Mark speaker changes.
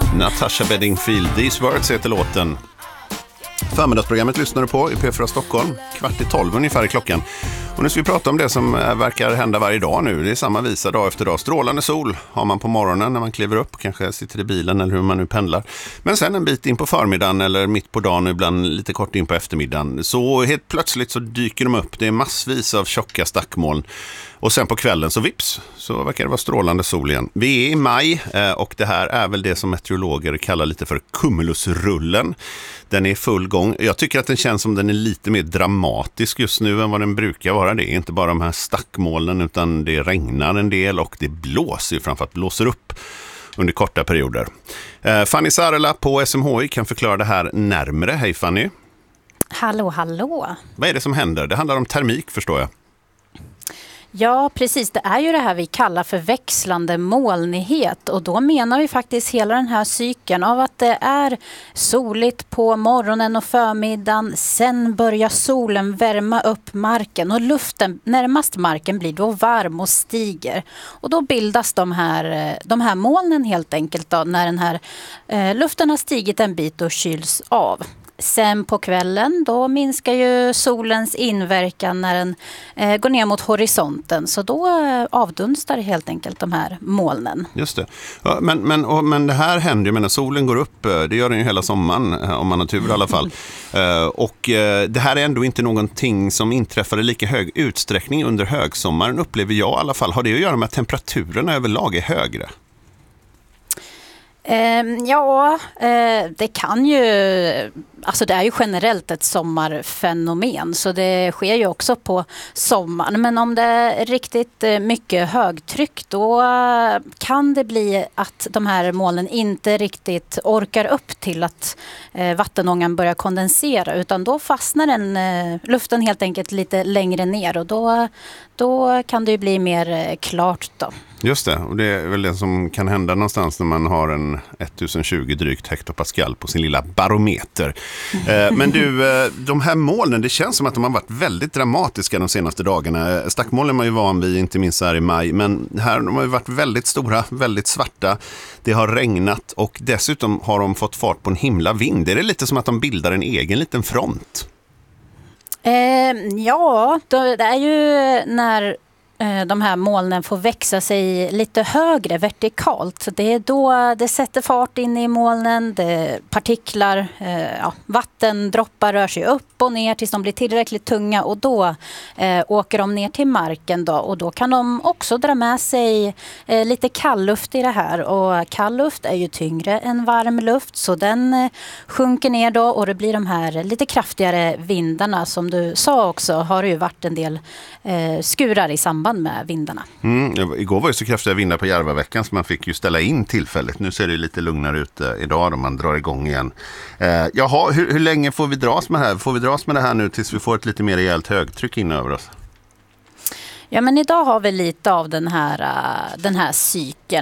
Speaker 1: Natasha Bedingfield, These Words heter låten. Förmiddagsprogrammet lyssnar du på i P4 Stockholm, 11:15 ungefär i klockan. Och nu ska vi prata om det som verkar hända varje dag nu. Det är samma visa dag efter dag. Strålande sol har man på morgonen när man kliver upp, kanske sitter i bilen eller hur man nu pendlar. Men sen en bit in på förmiddagen eller mitt på dagen, ibland lite kort in på eftermiddagen, så helt plötsligt så dyker de upp. Det är massvis av tjocka stackmoln. Och sen på kvällen så vips, så verkar det vara strålande sol igen. Vi är i maj och det här är väl det som meteorologer kallar lite för cumulusrullen. Den är i full gång. Jag tycker att den känns som den är lite mer dramatisk just nu än vad den brukar vara. Det är inte bara de här stackmolnen utan det regnar en del och det blåser ju, framförallt blåser upp under korta perioder. Fanny Sarela på SMHI kan förklara det här närmare. Hej Fanny.
Speaker 2: Hallå, hallå.
Speaker 1: Vad är det som händer? Det handlar om termik förstår jag.
Speaker 2: Ja, precis. Det är ju det här vi kallar för växlande molnighet och då menar vi faktiskt hela den här cykeln av att det är soligt på morgonen och förmiddagen. Sen börjar solen värma upp marken och luften närmast marken blir då varm och stiger. Och då bildas de här molnen helt enkelt då, när den här luften har stigit en bit och kyls av. Sen på kvällen då minskar ju solens inverkan när den går ner mot horisonten. Så då avdunstar helt enkelt de här molnen.
Speaker 1: Just det. Ja, men det här händer ju, men solen går upp, det gör den ju hela sommaren om man har tur i alla fall. Och det här är ändå inte någonting som inträffar i lika hög utsträckning under högsommaren upplever jag i alla fall. Har det att göra med att temperaturerna överlag är högre?
Speaker 2: Det kan ju, alltså det är ju generellt ett sommarfenomen så det sker ju också på sommaren. Men om det är riktigt mycket högtryck då kan det bli att de här molnen inte riktigt orkar upp till att vattenångan börjar kondensera utan då fastnar luften helt enkelt lite längre ner och då kan det ju bli mer klart då.
Speaker 1: Just det, och det är väl det som kan hända någonstans när man har en 1020 drygt hektopascal på sin lilla barometer. Men du, de här molnen, det känns som att de har varit väldigt dramatiska de senaste dagarna. Stackmolnen var ju van vid, inte minst här i maj, men här de har ju varit väldigt stora, väldigt svarta. Det har regnat och dessutom har de fått fart på en himla vind. Är det lite som att de bildar en egen liten front?
Speaker 2: Det är ju när de här molnen får växa sig lite högre vertikalt. Så det är då det sätter fart in i molnen, partiklar, vattendroppar rör sig upp och ner tills de blir tillräckligt tunga och då åker de ner till marken då och då kan de också dra med sig lite kallluft i det här och kallluft är ju tyngre än varm luft så den sjunker ner då och det blir de här lite kraftigare vindarna som du sa också har ju varit en del skurar i samband med vindarna.
Speaker 1: Igår var det så kraftiga vindar på Järvaveckan så man fick ju ställa in tillfället. Nu ser det lite lugnare ut idag då man drar igång igen. Hur länge får vi dras med det här? Får vi dras med det här nu tills vi får ett lite mer rejält högtryck in över oss?
Speaker 2: Ja, men idag har vi lite av den här cykeln.